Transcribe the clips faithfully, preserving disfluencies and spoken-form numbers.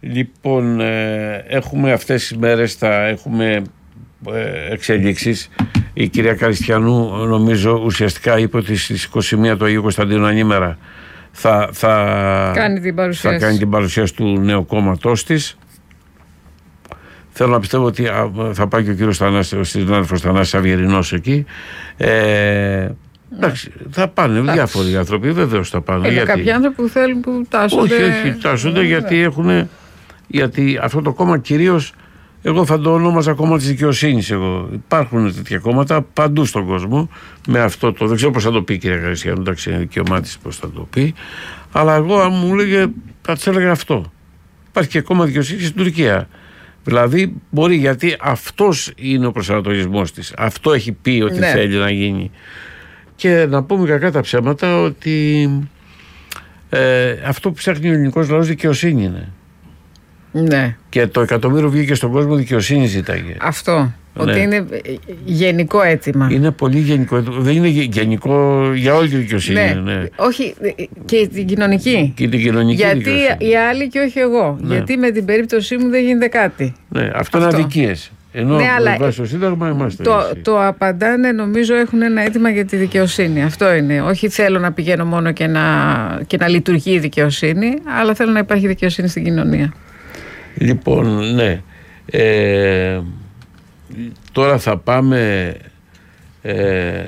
Λοιπόν, ε, έχουμε αυτές τις μέρες, θα έχουμε ε, εξέλιξεις. Η κυρία Καριστιανού, νομίζω, ουσιαστικά είπε ότι στις είκοσι μία του Αγίου Κωνσταντίνου ανήμερα θα, θα, κάνει την θα κάνει την παρουσίαση του νέου κόμματός της. Θέλω να πιστεύω ότι θα πάει και ο κύριος Θανάσης, ο συνάδελφος Θανάσης Αυγερινός εκεί. Ε, εντάξει, θα πάνε εντάξει. διάφοροι άνθρωποι, βεβαίως θα πάνε. Είναι γιατί... κάποιοι άνθρωποι που θέλουν που τάσσονται. Όχι, όχι, τάσσονται γιατί έχουν. Γιατί αυτό το κόμμα κυρίως, εγώ θα το ονόμαζα κόμμα της δικαιοσύνης. Εγώ. Υπάρχουν τέτοια κόμματα παντού στον κόσμο. Με αυτό το. Δεν ξέρω πώς θα το πει η κυρία Καριστιανού, εντάξει, είναι δικαίωμά της πώς θα το πει. Αλλά εγώ, αν μου έλεγε, θα της έλεγα αυτό. Υπάρχει και κόμμα δικαιοσύνης στην Τουρκία. Δηλαδή μπορεί, γιατί αυτός είναι ο προσανατολισμός της. Αυτό έχει πει ότι ναι. θέλει να γίνει. Και να πούμε κακά τα ψέματα ότι ε, αυτό που ψάχνει ο ελληνικός λαός δικαιοσύνη είναι. Ναι. Και το εκατομμύριο βγήκε στον κόσμο, δικαιοσύνη ζήταγε. Αυτό. Ναι. Ότι είναι γενικό αίτημα. Είναι πολύ γενικό αίτημα. Δεν είναι γενικό για όλη τη δικαιοσύνη. Ναι. Ναι. Όχι, και την κοινωνική. Και την κοινωνική γιατί δικαιοσύνη. Οι άλλοι και όχι εγώ. Ναι. Γιατί με την περίπτωσή μου δεν γίνεται κάτι. Ναι, αυτό, αυτό. είναι αδικίες. Ενώ ναι, αλλά βάσει το Σύνταγμα είμαστε. Το, το απαντάνε, νομίζω, έχουν ένα αίτημα για τη δικαιοσύνη. Αυτό είναι. Όχι θέλω να πηγαίνω μόνο και να, και να λειτουργεί η δικαιοσύνη, αλλά θέλω να υπάρχει δικαιοσύνη στην κοινωνία. Λοιπόν, ναι. Ε, τώρα θα πάμε. Ε,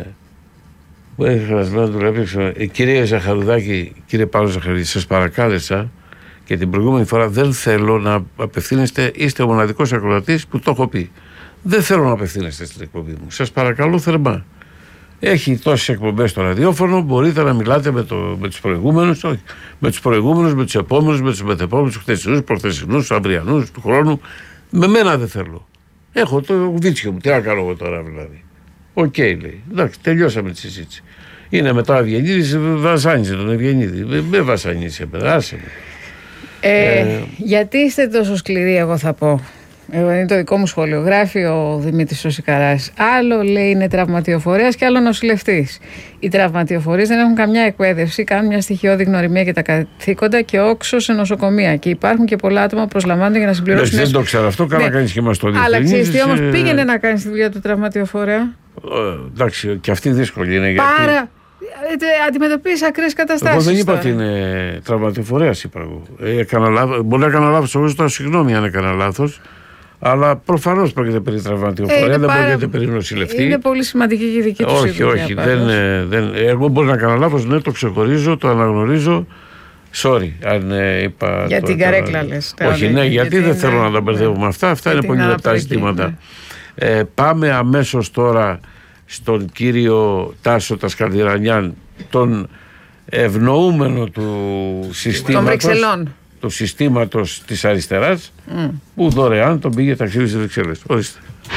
ε, κύριε Ζαχαρουδάκη, κύριε Παύλο Ζαχαρουδάκη, σας παρακάλεσα και την προηγούμενη φορά, δεν θέλω να απευθύνεστε, είστε ο μοναδικός ακροατής που το έχω πει. Δεν θέλω να απευθύνεστε στην εκπομπή μου. Σας παρακαλώ θερμά. Έχει τόσες εκπομπές στο ραδιόφωνο, μπορείτε να μιλάτε με, το, με τους προηγούμενους, όχι, με τους προηγούμενους, με τους επόμενους, με τους μετεπόμενους, τους χθεσινούς, προχθεσινούς, τους αυριανούς, του χρόνου. Με μένα δεν θέλω. Έχω το βίτσιο μου, τι να κάνω εγώ τώρα δηλαδή. Οκ, okay, λέει. Εντάξει, τελειώσαμε τη συζήτηση. Είναι μετά ο Αυγενίδης, βασάνιζε τον Αυγενίδη. Με βασάνιζε, άσε με. Ε, ε, γιατί είστε τόσο σκληροί, εγώ θα πω. Εγώ, είναι το δικό μου σχόλιο. Γράφει ο Δημήτρης ο Σικαράς. Άλλο λέει είναι τραυματιοφορέας και άλλο νοσηλευτής. Οι τραυματιοφορείς δεν έχουν καμιά εκπαίδευση, κάνουν μια στοιχειώδη γνωριμία για τα καθήκοντα και όξο σε νοσοκομεία. Και υπάρχουν και πολλά άτομα που προσλαμβάνονται για να συμπληρώσουν. Δεν το ξέρω αυτό, καλά ναι. κάνεις και μας το δείχνει. Αλλά ξέρεις τι, όμως πήγαινε να κάνεις τη δουλειά του τραυματιοφορέα. Ε, εντάξει, και αυτή δύσκολη είναι. Γιατί... Πάρα. Αντιμετωπίζει ακραίες καταστάσεις. Εγώ δεν είπα τώρα. ότι είναι τραυματιοφορέας, είπα εγώ. Ε, Μπορεί να έκανα λάθος, εγώ ζητάω συγγνώμη αν έκανα λάθος. Αλλά προφανώς πρόκειται περί τραυματιοφορέα, ε, δεν πάρα... πρόκειται περί νοσηλευτή. Είναι πολύ σημαντική και η δική του όχι, όχι. Δεν, δεν, εγώ μπορεί να κάνω λάθος, ναι, το ξεχωρίζω, το αναγνωρίζω. Sorry, αν ε, είπα. Για την καρέκλα λες. Όχι, ναι, γιατί, γιατί δεν θέλω να τα μπερδεύουμε αυτά. Αυτά είναι πολύ λεπτά ζητήματα. Ναι. Ε, πάμε αμέσως τώρα στον κύριο Τάσο Τασκαλδιρανιάν, τον ευνοούμενο του συστήματος. Των Βρυξελών. Του συστήματος της αριστεράς mm. που δωρεάν τον πήγε ταξίδι στις Βρυξέλλες. Ορίστε.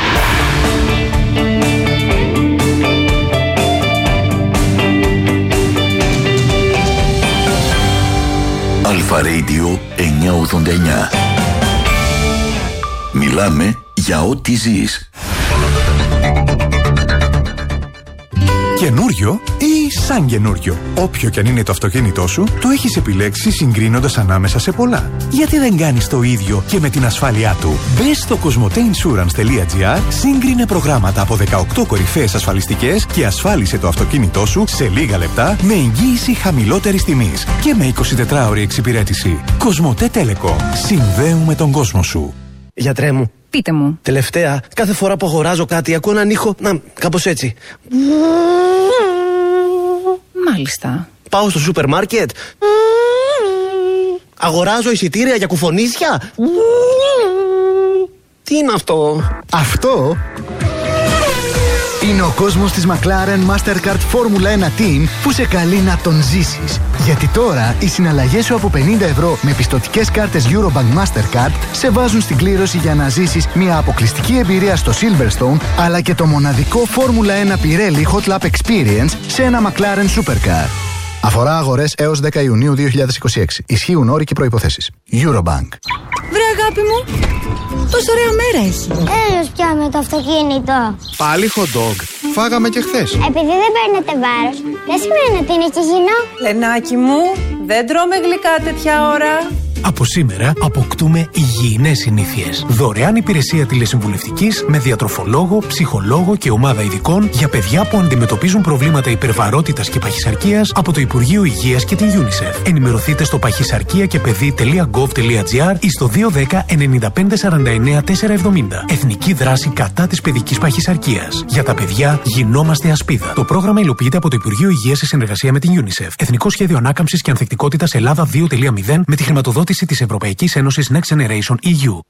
Αλφα Radio εννιακόσια ογδόντα εννιά. Μιλάμε για ό,τι ζεις. Καινούριο ή σαν καινούριο. Όποιο κι αν είναι το αυτοκίνητό σου, το έχεις επιλέξει συγκρίνοντας ανάμεσα σε πολλά. Γιατί δεν κάνεις το ίδιο και με την ασφάλειά του? Μπες στο κοσμοτέινσουρανς.gr, σύγκρινε προγράμματα από δεκαοκτώ κορυφαίες ασφαλιστικές και ασφάλισε το αυτοκίνητό σου σε λίγα λεπτά με εγγύηση χαμηλότερης τιμής και με εικοσιτετράωρη εξυπηρέτηση. Κοσμοτέ Telecom. Συνδέουμε τον κόσμο σου. Γιατρέ μου. Πείτε μου. Τελευταία, κάθε φορά που αγοράζω κάτι, ακούω έναν ήχο. Να, κάπως έτσι. Μάλιστα. Πάω στο σούπερ μάρκετ. Αγοράζω εισιτήρια για κουφονίσια. Τι είναι αυτό? Αυτό είναι ο κόσμος της McLaren Mastercard Formula ένα Team που σε καλεί να τον ζήσεις. Γιατί τώρα οι συναλλαγές σου από πενήντα ευρώ με πιστωτικές κάρτες Eurobank Mastercard σε βάζουν στην κλήρωση για να ζήσεις μια αποκλειστική εμπειρία στο Silverstone, αλλά και το μοναδικό Formula ένα Pirelli Hot Lap Experience σε ένα McLaren Supercar. Αφορά αγορές έως δέκα Ιουνίου δύο χιλιάδες είκοσι έξι. Ισχύουν όροι και προϋποθέσεις. Eurobank. Βρε αγάπη μου, τόσο ωραία μέρα έχει. Έλος πια με το αυτοκίνητο. Πάλι hot dog. Φάγαμε και χθες. Επειδή δεν παίρνετε βάρος, δεν σημαίνει ότι είναι και υγιεινό. Λενάκι μου, δεν τρώμε γλυκά τέτοια ώρα. Από σήμερα αποκτούμε υγιεινές συνήθειες. Δωρεάν υπηρεσία τηλεσυμβουλευτικής με διατροφολόγο, ψυχολόγο και ομάδα ειδικών για παιδιά που αντιμετωπίζουν προβλήματα υπερβαρότητας και παχυσαρκίας από το Υπουργείο Υγείας και την UNICEF. Ενημερωθείτε στο παχυσαρκία και παιδί τελεία γκοβ τελεία τζι άρ ή στο δύο ένα μηδέν εννιά πέντε σαράντα εννιά τετρακόσια εβδομήντα. Εθνική δράση κατά της παιδικής παχυσαρκίας. Για τα παιδιά γινόμαστε ασπίδα. Το πρόγραμμα υλοποιείται από το Υπουργείο Υγείας σε συνεργασία με την UNICEF. Εθνικό Σχέδιο Ανάκαμψης και Ανθεκτικότητας Ελλάδα δύο κόμμα μηδέν με τη χρηματοδότηση της Ευρωπαϊκής Ένωσης Next Generation ι γιου.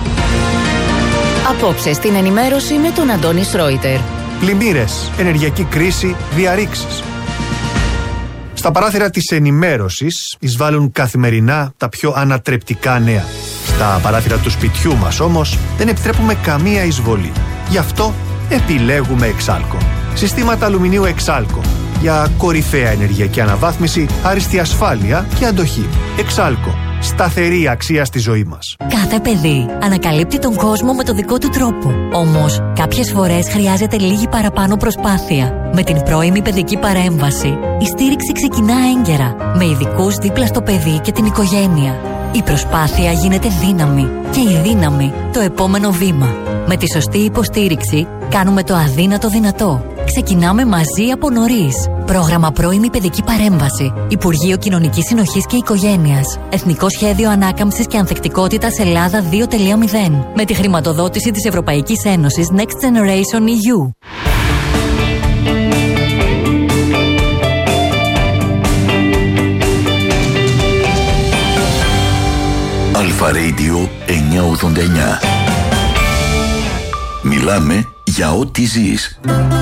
Απόψε στην ενημέρωση με τον Αντώνη Σρόιτερ. Πλημμύρες, ενεργειακή κρίση, διαρρήξεις. Στα παράθυρα της ενημέρωσης εισβάλλουν καθημερινά τα πιο ανατρεπτικά νέα. Στα παράθυρα του σπιτιού μας όμως δεν επιτρέπουμε καμία εισβολή. Γι' αυτό επιλέγουμε Εξάλκο. Συστήματα αλουμινίου Εξάλκο. Για κορυφαία ενεργειακή αναβάθμιση, άριστη ασφάλεια και αντοχή. Εξάλκο. Σταθερή αξία στη ζωή μας. Κάθε παιδί ανακαλύπτει τον κόσμο με το δικό του τρόπο. Όμως, κάποιες φορές χρειάζεται λίγη παραπάνω προσπάθεια. Με την πρώιμη παιδική παρέμβαση, η στήριξη ξεκινά έγκαιρα, με ειδικούς δίπλα στο παιδί και την οικογένεια. Η προσπάθεια γίνεται δύναμη και η δύναμη το επόμενο βήμα. Με τη σωστή υποστήριξη, κάνουμε το αδύνατο δυνατό. Ξεκινάμε μαζί από νωρίς. Πρόγραμμα πρώιμη παιδική παρέμβαση. Υπουργείο Κοινωνικής Συνοχής και Οικογένειας. Εθνικό Σχέδιο Ανάκαμψης και Ανθεκτικότητας Ελλάδα δύο κόμμα μηδέν. Με τη χρηματοδότηση της Ευρωπαϊκής Ένωσης Next Generation ι γιου. Αλφα Radio εννιακόσια ογδόντα εννιά. Μιλάμε για ό,τι ζεις.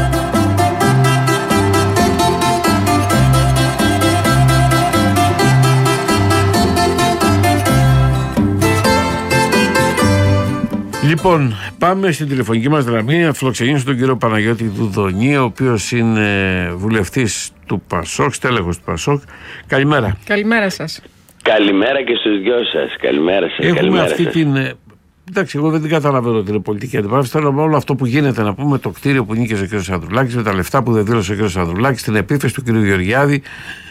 Λοιπόν, πάμε στην τηλεφωνική μας γραμμή να φιλοξενήσουμε τον κύριο Παναγιώτη Δουδονή, ο οποίος είναι βουλευτής του ΠΑΣΟΚ, στέλεχος του ΠΑΣΟΚ. Καλημέρα. Καλημέρα σας. Καλημέρα και στους δυο σας. Καλημέρα σας. Έχουμε καλημέρα αυτή σας. την. Εντάξει, εγώ δεν την καταλαβαίνω την πολιτική αντιπαράθεση. Θέλω όλο αυτό που γίνεται να πούμε, το κτίριο που νίκησε ο κ. Ανδρουλάκης, με τα λεφτά που δεν δήλωσε ο κ. Ανδρουλάκης, την επίθεση του κ. Γεωργιάδη.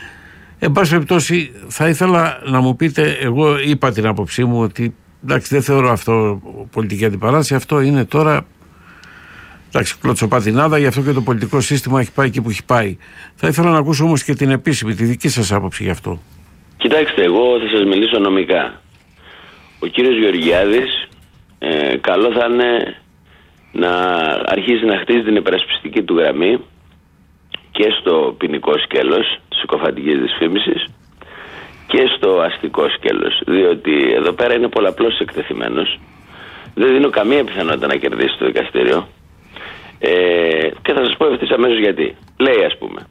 Εν πάση περιπτώσει, θα ήθελα να μου πείτε, εγώ είπα την άποψή μου ότι εντάξει, δεν θεωρώ αυτό πολιτική αντιπαράθεση. Αυτό είναι τώρα. Εντάξει, κλωτσοπατινάδα, γι' αυτό και το πολιτικό σύστημα έχει πάει εκεί που έχει πάει. Θα ήθελα να ακούσω όμως και την επίσημη, τη δική σας άποψη γι' αυτό. Κοιτάξτε, εγώ θα σας μιλήσω νομικά. Ο κύριος Γεωργιάδης, ε, καλό θα είναι να αρχίσει να χτίζει την υπερασπιστική του γραμμή και στο ποινικό σκέλος της συκοφαντικής δυσφήμισης και στο αστικό σκέλος, διότι εδώ πέρα είναι πολλαπλώς εκτεθειμένος. Δεν δίνω καμία πιθανότητα να κερδίσει το δικαστήριο. Ε, και θα σας πω ευθύς αμέσως γιατί. Λέει, ας πούμε,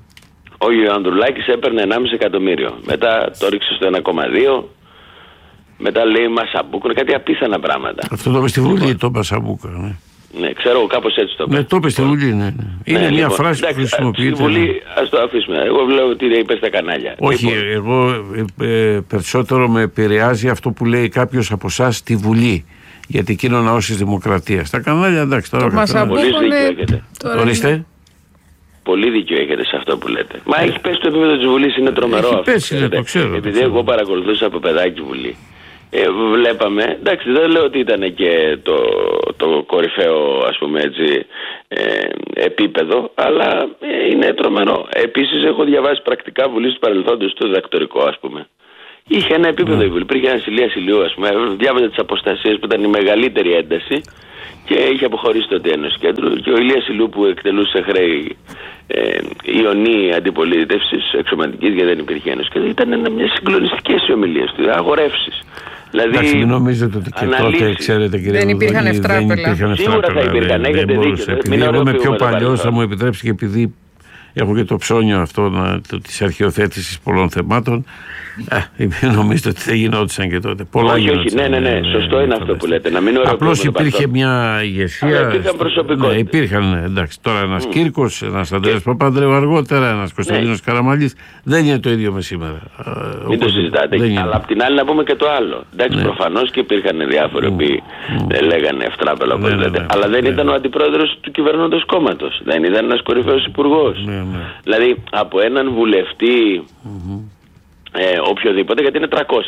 ο Ανδρουλάκης έπαιρνε ενάμιση εκατομμύριο. Μετά το ρίξε στο ένα κόμμα δύο. Μετά λέει Μασαμπούκο, κάτι απίθανα πράγματα. Αυτό το είπε στη Βουλή, το Μασαμπούκο. Ναι. Ναι, ξέρω, κάπως έτσι το είπε. Ναι, το είπε στη Βουλή, ναι. ναι. Είναι ναι, μια λοιπόν, φράση εντάξει, που χρησιμοποιείται. Στη Βουλή, ας το αφήσουμε. Εγώ βλέπω ότι είπε στα κανάλια. Όχι, λοιπόν. εγώ ε, περισσότερο με επηρεάζει αυτό που λέει κάποιος από εσάς στη Βουλή. Γιατί εκείνο ο ναός της Δημοκρατίας. Στα κανάλια, εντάξει, τώρα. Το Μασαμπούκο είναι. Ορίστε. Πολύ δίκιο έχετε σε αυτό που λέτε. Μα έχει πέσει το επίπεδο της Βουλής, είναι τρομερό έχει αυτό. Πέσει, ναι, το ξέρω. Επειδή το ξέρω. εγώ παρακολουθούσα από παιδάκι Βουλή. Ε, βλέπαμε, εντάξει, δεν λέω ότι ήταν και το, το κορυφαίο, ας πούμε έτσι, ε, επίπεδο, αλλά ε, είναι τρομερό. Επίσης έχω διαβάσει πρακτικά Βουλής του παρελθόντος, το διδακτορικό, ας πούμε. Είχε ένα επίπεδο mm. η Βουλή, υπήρχε ένα Ηλίας Ηλιού, ας πούμε, διάβαζε τις αποστασίες που ήταν η μεγαλύτερη ένταση και είχε αποχωρήσει το Ένωση Κέντρο και ο Ηλίας Ηλιού που εκτελούσε χρέη ε, ιονή αντιπολίτευσης εξωματικής, γιατί δεν υπήρχε Ένωση Κέντρο, ήταν μια συγκλονιστικές οι ομιλίες του, αγορεύσεις. Δηλαδή, εντάξει, μην νομίζετε ότι και αναλύσεις. Τότε, ξέρετε κύριε δεν υπήρχαν ευτράπελα. Σίγουρα θα υπήρχαν, έχετε δίκιο. Επειδή εγώ είμαι πιο παλιός, θα μου επιτρέψει και επειδή έχω και το ψώνιο αυτό της αρχαιοθέτησης πολλών θεμάτων. Ε, νομίζετε ότι δεν γινόντουσαν και τότε. Πολλά όχι, όχι, ναι, ναι, ναι, σωστό είναι αυτό που λέτε. Απλώς υπήρχε μια ηγεσία. Υπήρχαν προσωπικότητες. Ναι, υπήρχαν, εντάξει, τώρα ένας mm. Κύρκος, ένας Ανδρέας Παπανδρέου αργότερα, ένας Κωνσταντίνος ναι. Καραμαλής. Δεν είναι το ίδιο με σήμερα. Μην το συζητάτε. Αλλά απ' την άλλη να πούμε και το άλλο. Εντάξει, ναι. προφανώς και υπήρχαν διάφοροι mm. που mm. λέγανε ευτράπελα, όπως ναι, λέτε. Ναι, αλλά δεν ναι. ήταν ο αντιπρόεδρος του κυβερνώντος κόμματος. Δεν ήταν ένας κορυφαίος υπουργός. Ναι, ναι. Δηλαδή από έναν βουλευτή. Mm-hmm. Ε, οποιοδήποτε, γιατί είναι τριακόσιοι.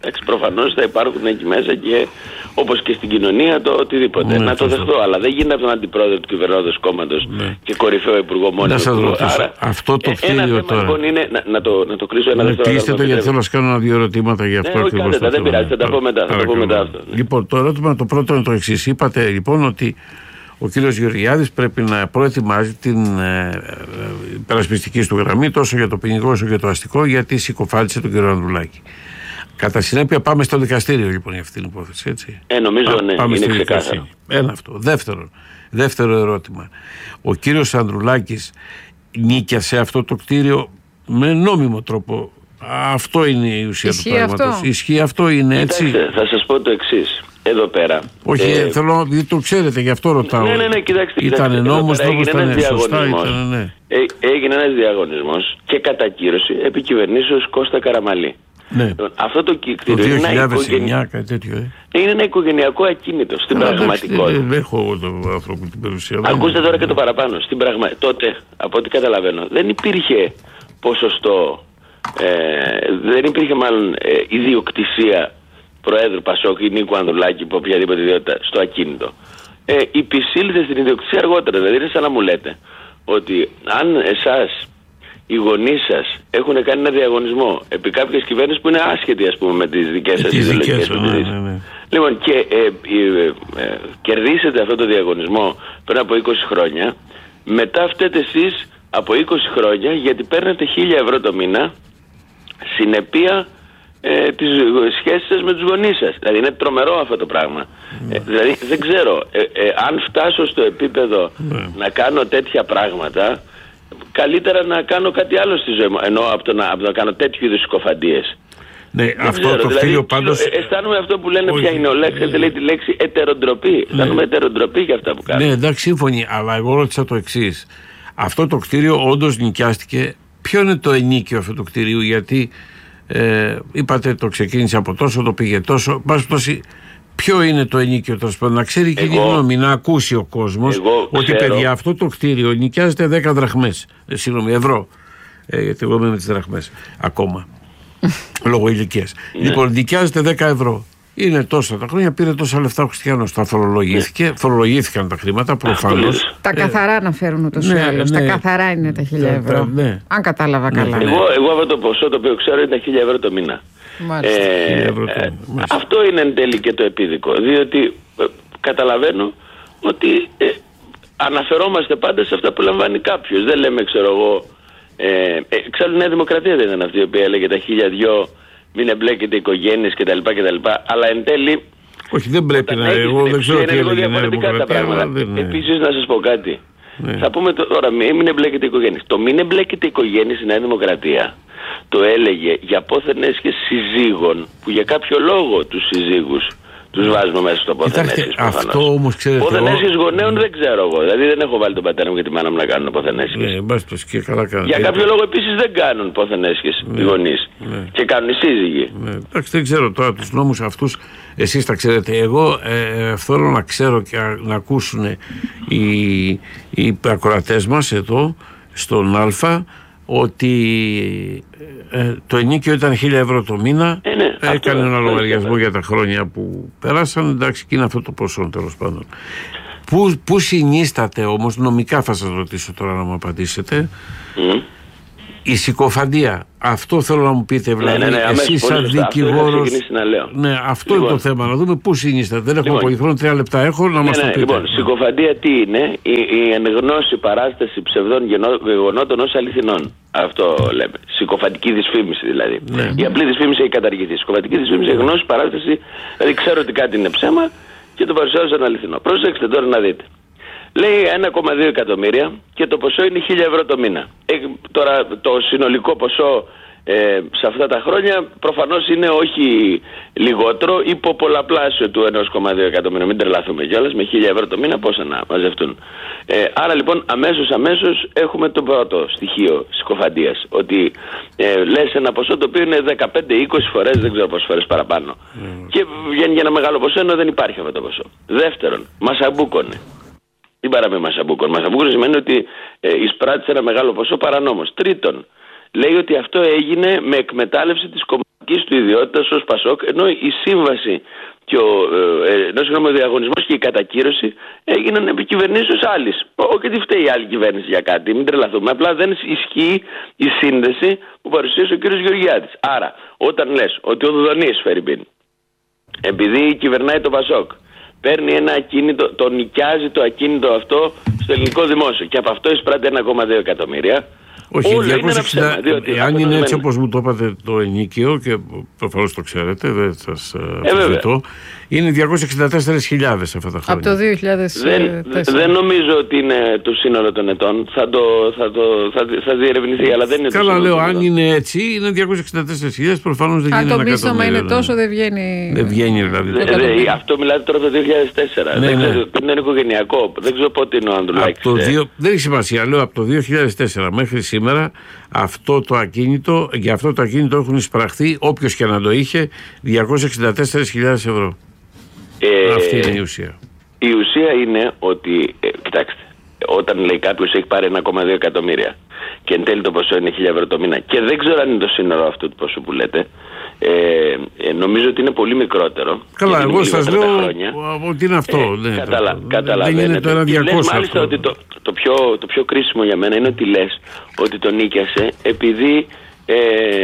Εντάξει, προφανώς θα υπάρχουν εκεί μέσα και όπως και στην κοινωνία το οτιδήποτε. Ναι, να το δεχτώ, αλλά δεν γίνεται από τον αντιπρόεδρο του κυβερνώντος κόμματος ναι. και κορυφαίο υπουργό μόνο. Άρα, αυτό το κτίριο ένα τώρα. Λοιπόν είναι να, να, το, να το κλείσω ένα δεύτερο. Κλείστε το, γιατί θέλω να κάνω δύο ερωτήματα για αυτό. Ναι, όχι, κάντε, δεν πειράζει, θα τα πω μετά. Θα τα πω μετά αυτό. Λοιπόν, το ερώτημα το πρώτο είναι το εξής. Είπατε λοιπόν ότι ο κύριος Γεωργιάδης πρέπει να προετοιμάζει την ε, ε, υπερασπιστική του γραμμή τόσο για το ποινικό όσο και το αστικό, γιατί συκοφάντησε τον κύριο Ανδρουλάκη. Κατά συνέπεια πάμε στο δικαστήριο λοιπόν για αυτή την υπόθεση, έτσι. Ε, νομίζω Πά, ναι, πάμε είναι ξεκάθαρο. Ένα αυτό. Δεύτερο, δεύτερο ερώτημα. Ο κύριος Ανδρουλάκης νίκιασε αυτό το κτίριο με νόμιμο τρόπο. Αυτό είναι η ουσία Ισχύει του πράγματος. Αυτό. Ισχύει αυτό, είναι έτσι. Κοιτάξτε, θα σας πω το εξής. Εδώ πέρα. Όχι, ε, θέλω να το ξέρετε, γι' αυτό ρωτάω. Ναι, ναι, ναι, κοιτάξτε. Ήταν νόμος, νόμος ήταν σωστά, ήταν, ναι. Ε, έγινε ένας διαγωνισμός και κατακύρωση επί κυβερνήσεως Κώστα Καραμαλή. Ναι. Αυτό το κτίριο το δύο χιλιάδες εννιά, είναι, κάτι τέτοιο, ε. είναι ένα οικογενειακό ακίνητο στην Άρα, πραγματικότητα. Δεν έχω εγώ τον άνθρωπο την περιουσία. Ακούστε τώρα και το παραπάνω. Στην πραγμα... Τότε, από ό,τι καταλαβαίνω, δεν υπήρχε ποσοστό, ε, δεν υπήρχε μάλλον ε, ιδιοκτησία Προέδρου Πασόκ ή Νίκου Ανδρουλάκη υπό οποιαδήποτε ιδιότητα στο ακίνητο. Ε, υπησύλθε στην ιδιοκτησία αργότερα. Δηλαδή είναι σαν να μου λέτε ότι αν εσάς οι γονείς σας έχουν κάνει ένα διαγωνισμό επί κάποιες κυβέρνησες που είναι άσχετοι, ας πούμε, με τις δικές σας ιδεολογικές πεποιθήσεις. Ναι, ναι. Λοιπόν, και ε, ε, ε, ε, κερδίσετε αυτό το διαγωνισμό πριν από είκοσι χρόνια, μετά φταίτε εσείς από είκοσι χρόνια γιατί παίρνετε χίλια ευρώ το μήνα συνεπία ε, τις σχέσεις σας με τους γονείς σας. Δηλαδή είναι τρομερό αυτό το πράγμα. Mm. Ε, δηλαδή δεν ξέρω, ε, ε, αν φτάσω στο επίπεδο mm. να κάνω τέτοια πράγματα, καλύτερα να κάνω κάτι άλλο στη ζωή μου, ενώ από το να, από το να κάνω τέτοιου είδους συκοφαντίες. Ναι, δεν αυτό ξέρω, το κτίριο δηλαδή, πάντως... Αισθάνομαι αυτό που λένε ποια είναι ο λέξη, δεν λέει τη λέξη ετεροντροπή. Ναι. Αισθάνομαι ετεροντροπή για αυτά που κάνω. Ναι, εντάξει, σύμφωνοι, αλλά εγώ ρώτησα το εξής. Αυτό το κτίριο όντως νοικιάστηκε. Ποιο είναι το ενίκιο αυτού του κτίριου, γιατί ε, είπατε το ξεκίνησε από τόσο, το πήγε τόσο. Πάση πτώση, ποιο είναι το ενίκιο, τέλος πάντων, να ξέρει και η γνώμη, να ακούσει ο κόσμος ότι ξέρω. Παιδιά, αυτό το κτίριο νοικιάζεται δέκα δραχμές. Ε, συγγνώμη, ευρώ. Ε, γιατί εγώ είμαι με τις δραχμές ακόμα. Λόγω ηλικίας. Ναι. Λοιπόν, νοικιάζεται δέκα ευρώ. Είναι τόσα τα χρόνια, πήρε τόσα λεφτά ο Χριστιανός. Τα φορολογήθηκε, ναι. φορολογήθηκαν τα χρήματα προφανώς. Τα καθαρά αναφέρουν ούτως ή άλλως. Τα καθαρά είναι τα χίλια ευρώ. Ναι. Αν κατάλαβα ναι. καλά. Εγώ, εγώ αυτό το ποσό το οποίο ξέρω είναι τα χίλια ευρώ το μήνα. Ε, ευρώ το... ε, αυτό είναι εν τέλει και το επίδικο. Διότι ε, καταλαβαίνω ότι ε, αναφερόμαστε πάντα σε αυτά που λαμβάνει κάποιος. Δεν λέμε, ξέρω εγώ. Ε, εξάλλου η Νέα Δημοκρατία δεν ήταν αυτή η οποία έλεγε τα χίλια δυο μην εμπλέκεται οικογένειες κτλ, κτλ. Αλλά εν τέλει. Όχι, δεν πρέπει να. Εγώ δεν ξέρω τι έλεγε η Νέα Δημοκρατία. Επίσης να σας πω κάτι. Ναι. Θα πούμε τώρα μην εμπλέκεται οικογένειες. Το μην εμπλέκεται οικογένειες στη Νέα Δημοκρατία το έλεγε για πόθεν έσχες συζύγων που για κάποιο λόγο τους συζύγους τους βάζουμε μέσα στο πόθεν έσχες. Αυτό όμως ξέρετε. Πόθεν έσχες γονέων δεν ξέρω εγώ. Δηλαδή δεν έχω βάλει τον πατέρα μου και τη μάνα μου να κάνουν πόθεν έσχες. Ναι, καλά κάνουν. Για κάποιο λόγο επίσης δεν κάνουν πόθεν έσχες οι γονείς. Ναι. Και κάνουν οι σύζυγοι. Ναι. Εντάξει, δεν ξέρω τώρα τους νόμους αυτούς. Εσείς τα ξέρετε. Εγώ ε, θέλω να ξέρω και να ακούσουν οι, οι ακροατές μας εδώ στον Α ότι ε, το ενίκιο ήταν χίλια ευρώ το μήνα. Ε, ναι, έκανε ένα λογαριασμό για τα χρόνια που πέρασαν. Εντάξει, και είναι αυτό το ποσό τέλος πάντων. Πού, πού συνίσταται όμως, νομικά θα σας ρωτήσω τώρα να μου απαντήσετε, mm. η συκοφαντία. Αυτό θέλω να μου πείτε, δηλαδή, ναι, ναι, ναι, εσείς σαν δικηγόρος. Ναι, αυτό λοιπόν. Είναι το θέμα, να δούμε πού συνίσταται. Δεν έχουμε λοιπόν. πολύ χρόνο, τρία λεπτά έχω να ναι, μας ναι, το πείτε. Λοιπόν, συκοφαντία τι είναι, η, η ενγνώση παράσταση ψευδών γεγονότων ως αληθινών. Αυτό λέμε. Συκοφαντική δυσφήμιση δηλαδή. Ναι. Η απλή δυσφήμιση έχει καταργηθεί. Η συκοφαντική δυσφήμιση, γνώση παράσταση, δηλαδή ξέρω ότι κάτι είναι ψέμα και το παρουσιάζω σαν αληθινό. Προσέξτε τώρα να δείτε. Λέει ένα κόμμα δύο εκατομμύρια και το ποσό είναι χίλια ευρώ το μήνα. Ε, τώρα το συνολικό ποσό ε, σε αυτά τα χρόνια προφανώς είναι όχι λιγότερο, υπό πολλαπλάσιο του ένα κόμμα δύο εκατομμύρια. Μην τρελαθούμε κιόλας, με χίλια ευρώ το μήνα πόσα να μαζευτούν. Ε, άρα λοιπόν αμέσως αμέσως έχουμε το πρώτο στοιχείο συκοφαντίας. Ότι ε, λες ένα ποσό το οποίο είναι δεκαπέντε είκοσι φορές, δεν ξέρω πόσες φορές παραπάνω. Mm. Και βγαίνει για ένα μεγάλο ποσό ενώ δεν υπάρχει αυτό το ποσό. Δεύτερον, μας αμπούκωνε. Τι παράμε μασαμπούκον. Μασαμπούκον σημαίνει ότι ε, εισπράττει ένα μεγάλο ποσό παρανόμως. Τρίτον, λέει ότι αυτό έγινε με εκμετάλλευση της κομματικής δικής του ιδιότητας ως Πασόκ, ενώ η σύμβαση και ο, ε, ενώ, συγγνώμη, ο διαγωνισμός και η κατακύρωση έγιναν επί κυβερνήσεως άλλης. Όχι ότι φταίει η άλλη κυβέρνηση για κάτι, μην τρελαθούμε. Απλά δεν ισχύει η σύνδεση που παρουσίασε ο κ. Γεωργιάδης. Άρα, όταν λες ότι ο Δουδονής, Φερρυπίν, επειδή κυβερνάει το Πασόκ, παίρνει ένα ακίνητο, το νοικιάζει το ακίνητο αυτό στο ελληνικό δημόσιο και από αυτό εισπράττει ένα κόμμα δύο εκατομμύρια. Όχι, διακόσια εξήντα, αν είναι έτσι όπως μου το είπατε το ενίκιο, και προφανώς το ξέρετε, δεν σας αμφισβητώ, είναι διακόσιες εξήντα τέσσερις χιλιάδες αυτά τα χρόνια. Από το δύο χιλιάδες τέσσερα. Δεν, δεν νομίζω ότι είναι το σύνολο των ετών. Θα το θα, το, θα, θα διερευνηθεί, αλλά δεν είναι. Καλά, λέω, αν είναι έτσι, είναι διακόσιες εξήντα τέσσερις χιλιάδες, προφανώς δεν γίνεται. Αν το μίσθωμα είναι τόσο, δεν βγαίνει. Δεν βγαίνει, δηλαδή. Δε, δε, αυτό μιλάτε τώρα το δύο χιλιάδες τέσσερα. Ναι, δεν ναι. ξέρω, είναι οικογενειακό. Δεν ξέρω πότε είναι ο Ανδρουλάκης. Δεν έχει σημασία. Λέω από το δύο χιλιάδες τέσσερα μέχρι σήμερα, αυτό το ακίνητο, για αυτό το ακίνητο έχουν εισπραχθεί, όποιος και να το είχε, διακόσιες εξήντα τέσσερις χιλιάδες ευρώ. Ε, Αυτή είναι η ουσία. Η ουσία είναι ότι, ε, κοιτάξτε, όταν λέει κάποιος έχει πάρει ένα κόμμα δύο εκατομμύρια και εν τέλει το ποσό είναι χίλια ευρώ το μήνα, και δεν ξέρω αν είναι το σύνολο αυτού του ποσού που λέτε, ε, ε, νομίζω ότι είναι πολύ μικρότερο. Καλά, εγώ σας λέω ότι είναι αυτό. Ε, ναι, καταλα, το, καταλαβαίνετε. Δεν είναι το ένα διακόσια. Λες, μάλιστα αυτό. Ότι το, το, πιο, το πιο κρίσιμο για μένα είναι ότι λες ότι τον νίκιασε επειδή Ε,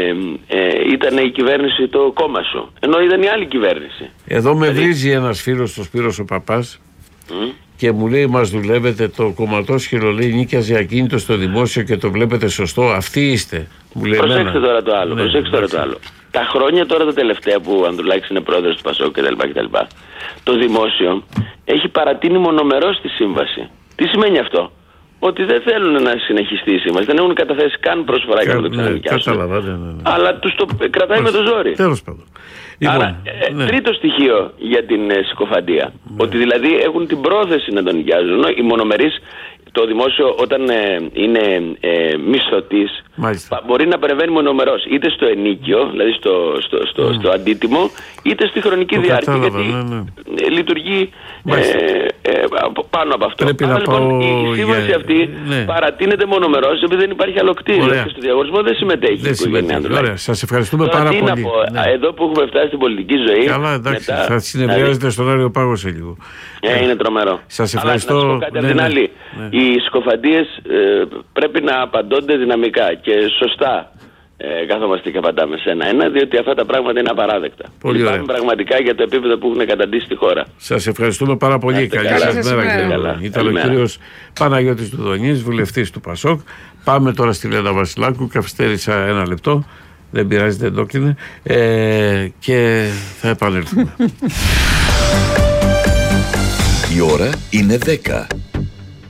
ε, ήταν η κυβέρνηση το κόμμα σου, ενώ ήταν η άλλη κυβέρνηση. Εδώ με δηλαδή... βρίζει ένας φίλος, ο Σπύρος ο Παπάς, mm. και μου λέει, μας δουλεύετε, το κομματόσχυλο, λέει, νίκιαζε ακίνητο στο δημόσιο και το βλέπετε σωστό, αυτοί είστε. Μου λέει, προσέξτε εμένα. τώρα το άλλο, ναι, προσέξτε τώρα το άλλο. Τα χρόνια τώρα τα τελευταία που ο Ανδρουλάκης είναι πρόεδρος του Πασόκ κτλ, το δημόσιο έχει παρατείνει μονομερώς τη σύμβαση. Τι σημαίνει αυτό? Ότι δεν θέλουν να συνεχιστεί η σύμβαση. Δεν έχουν καταθέσει καν προσφορά για να το ξανανοικιάσουν. Ναι, ναι, ναι. Αλλά τους το κρατάει Πώς, με το ζόρι. Τέλος πάντων. Άρα, λοιπόν, ναι. τρίτο στοιχείο για την ε, συκοφαντία. Ναι. Ότι δηλαδή έχουν την πρόθεση να τον νοικιάζουν. Οι μονομερείς, το δημόσιο όταν ε, είναι ε, μισθωτής, μπορεί να παρεμβαίνει μονομερός είτε στο ενίκιο, δηλαδή στο, στο, στο, mm. στο αντίτιμο, είτε στη χρονική το διάρκεια. Κατάλαβα, γιατί ναι, ναι. λειτουργεί ε, ε, πάνω από αυτό. Πρέπει Άρα να λοιπόν πάω η σύμβαση για... αυτή ναι. παρατείνεται μονομερός επειδή δεν υπάρχει άλλο κτίριο. Και στο διαγωνισμό δεν συμμετέχει δεν η οικογένεια. Ωραία, σας ευχαριστούμε Τώρα, πάρα τι πολύ. Να πω, ναι. Εδώ που έχουμε φτάσει στην πολιτική ζωή. Καλά, εντάξει, μετά, θα συνεδριάζετε δηλαδή... στον Άριο Πάγο σε λίγο. Ε, είναι τρομερό. Σας ευχαριστώ. Αλλά, να σας πω κάτι ναι, ναι, άλλη. Ναι. Οι συκοφαντίες ε, πρέπει να απαντώνται δυναμικά και σωστά. Ε, κάθομαστε και απαντάμε σε ένα-ένα, διότι αυτά τα πράγματα είναι απαράδεκτα. Λυπάμαι πραγματικά για το επίπεδο που έχουν καταντήσει στη χώρα. Σας ευχαριστούμε πάρα πολύ. Καλή σας μέρα. Ήταν ο κύριος Παναγιώτης Δουδονής, βουλευτής του Πασόκ. Πάμε τώρα στη Λένα Βασιλάκου. Καθυστέρησα ένα λεπτό. Δεν πειράζει, δεν το κλείνε. Ε, και θα επανέλθουμε. Η ώρα είναι δέκα.